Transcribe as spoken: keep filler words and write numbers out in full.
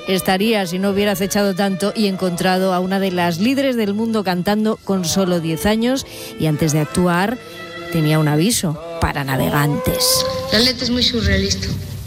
estaría si no hubiera acechado tanto y encontrado a una de las líderes del mundo cantando con solo diez años, y antes de actuar tenía un aviso para navegantes. La letra es muy surrealista.